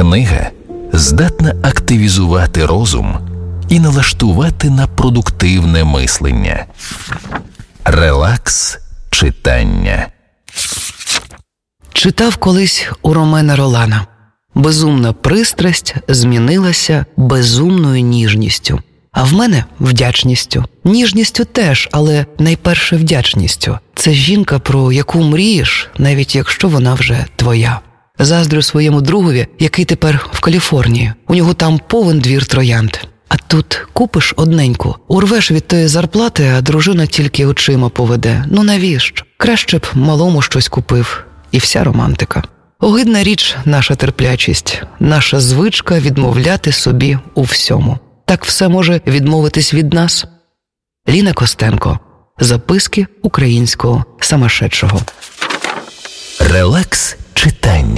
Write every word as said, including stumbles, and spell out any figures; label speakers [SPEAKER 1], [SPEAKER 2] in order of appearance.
[SPEAKER 1] Книга здатна активізувати розум і налаштувати на продуктивне мислення. Релакс читання.
[SPEAKER 2] Читав колись у Ромена Ролана. Безумна пристрасть змінилася безумною ніжністю. А в мене вдячністю. Ніжністю теж, але найперше вдячністю. Це жінка, про яку мрієш, навіть якщо вона вже твоя. Заздрю своєму другові, який тепер в Каліфорнії. У нього там повен двір троянд. А тут купиш одненьку, урвеш від тої зарплати, а дружина тільки очима поведе. Ну навіщо? Краще б малому щось купив. І вся романтика. Огидна річ наша терплячість, наша звичка відмовляти собі у всьому. Так все може відмовитись від нас? Ліна Костенко. Записки українського самошедшого.
[SPEAKER 1] Релакс читання.